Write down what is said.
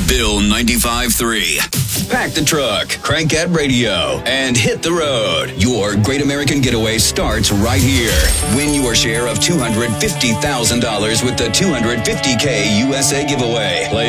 Bill 95.3. Pack the truck, crank that radio, and hit the road. Your Great American Getaway starts right here. Win your share of $250,000 with the $250K USA giveaway. Play